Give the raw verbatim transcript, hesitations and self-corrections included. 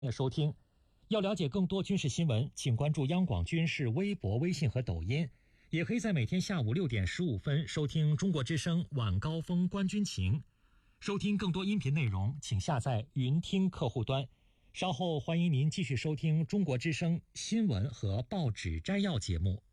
的收听。要了解更多军事新闻，请关注央广军事微博、微信和抖音，也可以在每天下午六点十五分收听中国之声晚高峰观军情。收听更多音频内容，请下载云听客户端。稍后欢迎您继续收听中国之声新闻和报纸摘要节目。